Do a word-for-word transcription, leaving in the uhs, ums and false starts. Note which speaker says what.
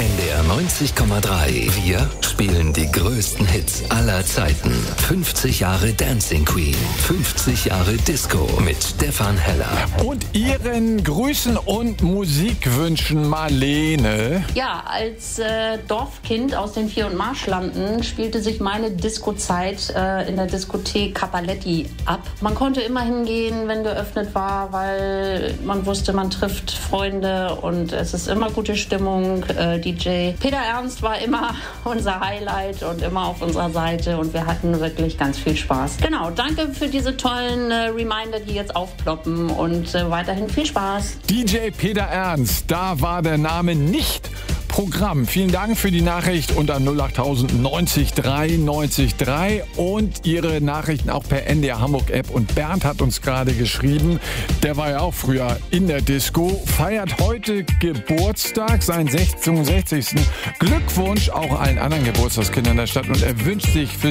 Speaker 1: N D R neunzig Komma drei. Wir spielen die größten Hits aller Zeiten. fünfzig Jahre Dancing Queen. fünfzig Jahre Disco mit Stefan Heller.
Speaker 2: Und Ihren Grüßen und Musikwünschen, Marlene.
Speaker 3: Ja, als äh, Dorfkind aus den Vier- und Marschlanden spielte sich meine Disco-Zeit äh, in der Diskothek Capaletti ab. Man konnte immer hingehen, wenn geöffnet war, weil man wusste, man trifft Freunde und es ist immer gute Stimmung. Äh, D J Peter Ernst war immer unser Highlight und immer auf unserer Seite und wir hatten wirklich ganz viel Spaß. Genau, danke für diese tollen äh, Reminder, die jetzt aufploppen und äh, weiterhin viel Spaß.
Speaker 2: D J Peter Ernst, da war der Name nicht Programm. Vielen Dank für die Nachricht unter null acht tausend neunzig drei neunzig drei und Ihre Nachrichten auch per N D R Hamburg App. Und Bernd hat uns gerade geschrieben, der war ja auch früher in der Disco, feiert heute Geburtstag, seinen sechsundsechzigsten Glückwunsch auch allen anderen Geburtstagskindern der Stadt und er wünscht sich für